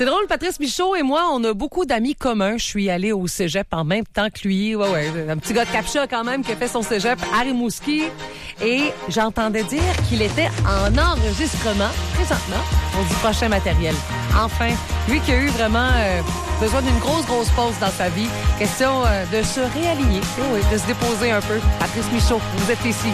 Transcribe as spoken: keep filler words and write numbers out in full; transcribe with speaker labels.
Speaker 1: C'est drôle, Patrice Michaud et moi, on a beaucoup d'amis communs. Je suis allée au cégep en même temps que lui. Ouais, ouais, un petit gars de Capcha quand même qui a fait son cégep à Rimouski. Et j'entendais dire qu'il était en enregistrement présentement pour du prochain matériel. Enfin, lui qui a eu vraiment euh, besoin d'une grosse, grosse pause dans sa vie. Question euh, de se réaligner, oui, de se déposer un peu. Patrice Michaud, vous êtes ici.